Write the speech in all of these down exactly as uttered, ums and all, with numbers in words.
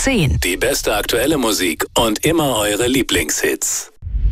zehn. Die beste aktuelle Musik und immer eure Lieblingshits.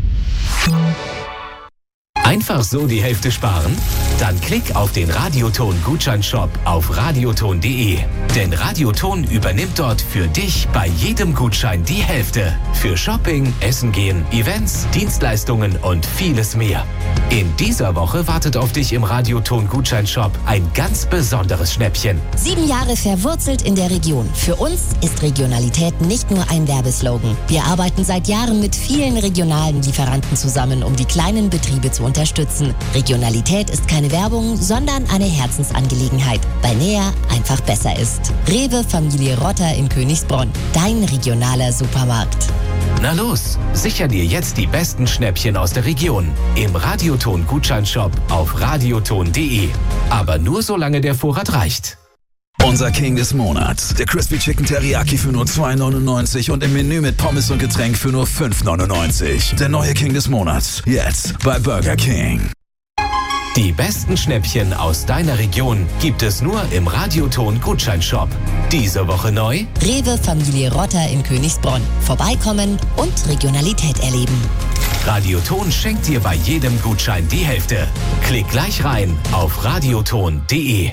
Einfach so die Hälfte sparen? Dann klick auf den Radioton-Gutscheinshop auf radioton punkt de. Denn Radioton übernimmt dort für dich bei jedem Gutschein die Hälfte. Für Shopping, Essen gehen, Events, Dienstleistungen und vieles mehr. In dieser Woche wartet auf dich im Radioton-Gutscheinshop ein ganz besonderes Schnäppchen. Sieben Jahre verwurzelt in der Region. Für uns ist Regionalität nicht nur ein Werbeslogan. Wir arbeiten seit Jahren mit vielen regionalen Lieferanten zusammen, um die kleinen Betriebe zu unterstützen. Regionalität ist keine Werbung, sondern eine Herzensangelegenheit, weil näher einfach besser ist. Rewe Familie Rotter in Königsbronn. Dein regionaler Supermarkt. Na los, sicher dir jetzt die besten Schnäppchen aus der Region im Radioton-Gutscheinshop auf radioton punkt de. Aber nur solange der Vorrat reicht. Unser King des Monats. Der Crispy Chicken Teriyaki für nur zwei neunundneunzig und im Menü mit Pommes und Getränk für nur fünf neunundneunzig. Der neue King des Monats. Jetzt bei Burger King. Die besten Schnäppchen aus deiner Region gibt es nur im Radioton-Gutscheinshop. Diese Woche neu: Rewe Familie Rotter in Königsbronn. Vorbeikommen und Regionalität erleben. Radioton schenkt dir bei jedem Gutschein die Hälfte. Klick gleich rein auf radioton punkt de.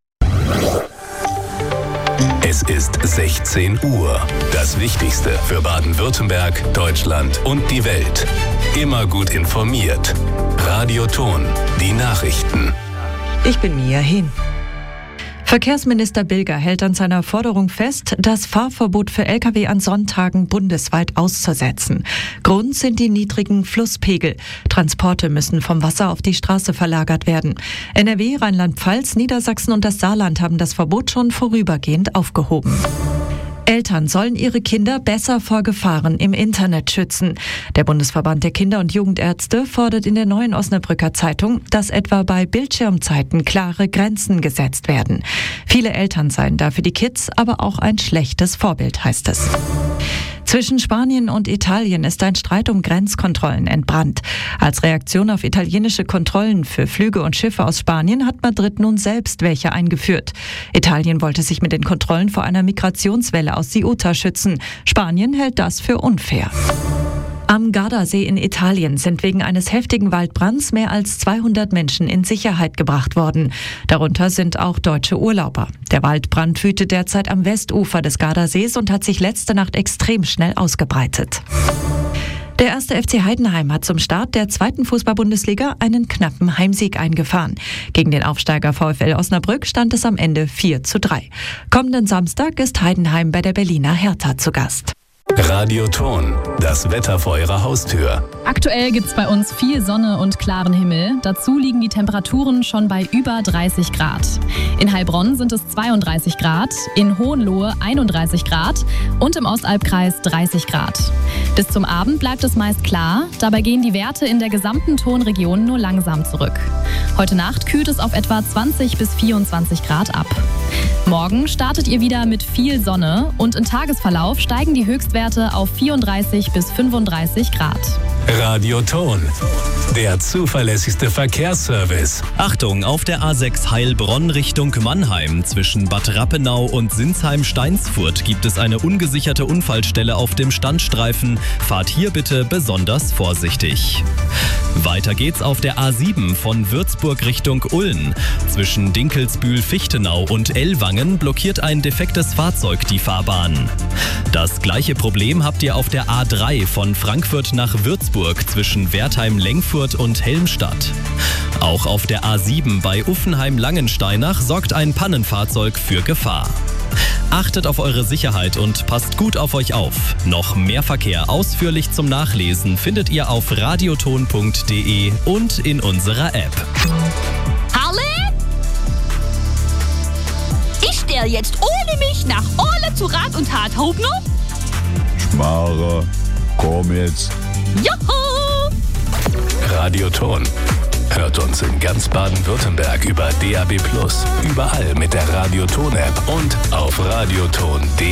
Es ist sechzehn Uhr. Das Wichtigste für Baden-Württemberg, Deutschland und die Welt. Immer gut informiert. Radioton, die Nachrichten. Ich bin Mia Hin. Verkehrsminister Bilger hält an seiner Forderung fest, das Fahrverbot für L K W an Sonntagen bundesweit auszusetzen. Grund sind die niedrigen Flusspegel. Transporte müssen vom Wasser auf die Straße verlagert werden. N R W, Rheinland-Pfalz, Niedersachsen und das Saarland haben das Verbot schon vorübergehend aufgehoben. Eltern sollen ihre Kinder besser vor Gefahren im Internet schützen. Der Bundesverband der Kinder- und Jugendärzte fordert in der Neuen Osnabrücker Zeitung, dass etwa bei Bildschirmzeiten klare Grenzen gesetzt werden. Viele Eltern seien da für die Kids aber auch ein schlechtes Vorbild, heißt es. Zwischen Spanien und Italien ist ein Streit um Grenzkontrollen entbrannt. Als Reaktion auf italienische Kontrollen für Flüge und Schiffe aus Spanien hat Madrid nun selbst welche eingeführt. Italien wollte sich mit den Kontrollen vor einer Migrationswelle aus Ceuta schützen. Spanien hält das für unfair. Am Gardasee in Italien sind wegen eines heftigen Waldbrands mehr als zweihundert Menschen in Sicherheit gebracht worden. Darunter sind auch deutsche Urlauber. Der Waldbrand wütet derzeit am Westufer des Gardasees und hat sich letzte Nacht extrem schnell ausgebreitet. Der erste F C Heidenheim hat zum Start der zweiten Fußball-Bundesliga einen knappen Heimsieg eingefahren. Gegen den Aufsteiger VfL Osnabrück stand es am Ende vier zu drei. Kommenden Samstag ist Heidenheim bei der Berliner Hertha zu Gast. Radioton, das Wetter vor eurer Haustür. Aktuell gibt's bei uns viel Sonne und klaren Himmel. Dazu liegen die Temperaturen schon bei über dreißig Grad. In Heilbronn sind es zweiunddreißig Grad, in Hohenlohe einunddreißig Grad und im Ostalbkreis dreißig Grad. Bis zum Abend bleibt es meist klar, dabei gehen die Werte in der gesamten Tonregion nur langsam zurück. Heute Nacht kühlt es auf etwa zwanzig bis vierundzwanzig Grad ab. Morgen startet ihr wieder mit viel Sonne und im Tagesverlauf steigen die Höchstwerte auf vierunddreißig bis fünfunddreißig Grad. Radioton, der zuverlässigste Verkehrsservice. Achtung, auf der A sechs Heilbronn Richtung Mannheim zwischen Bad Rappenau und Sinsheim-Steinsfurt gibt es eine ungesicherte Unfallstelle auf dem Standstreifen. Fahrt hier bitte besonders vorsichtig. Weiter geht's auf der A sieben von Würzburg Richtung Ulm. Zwischen Dinkelsbühl-Fichtenau und Ellwangen blockiert ein defektes Fahrzeug die Fahrbahn. Das gleiche Problem habt ihr auf der A drei von Frankfurt nach Würzburg zwischen Wertheim-Lengfurt und Helmstadt. Auch auf der A sieben bei Uffenheim-Langensteinach sorgt ein Pannenfahrzeug für Gefahr. Achtet auf eure Sicherheit und passt gut auf euch auf. Noch mehr Verkehr ausführlich zum Nachlesen findet ihr auf radioton punkt de und in unserer App. Harle? Ich stell jetzt ohne mich nach Ole zu Rat und Tat, Hauptner? Schmarre, komm jetzt. Juhu! Radioton. Hört uns in ganz Baden-Württemberg über D A B plus, überall mit der Radioton-App und auf radioton punkt de.